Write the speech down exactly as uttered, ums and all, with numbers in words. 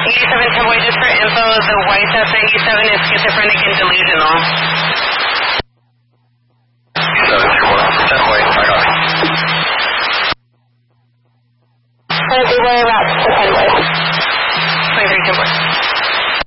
eighty-seven ten boy, just for info, the white F ninety-seven is schizophrenic and delusional. seven two one, ten boy, I got it. Uh, they were about to ten boy. twenty-three ten boy.